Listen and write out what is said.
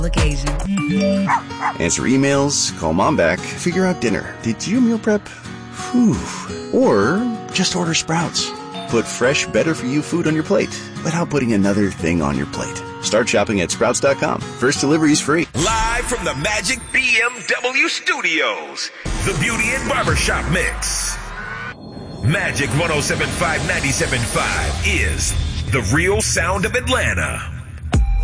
occasion. Answer emails, call mom back, figure out dinner. Did you meal prep? Whew. Or just order Sprouts. Put fresh, better-for-you food on your plate without putting another thing on your plate. Start shopping at Sprouts.com. First delivery is free. Live from the Magic BMW Studios, the Beauty and Barbershop Mix. Magic 107.5, 97.5 is the real sound of Atlanta.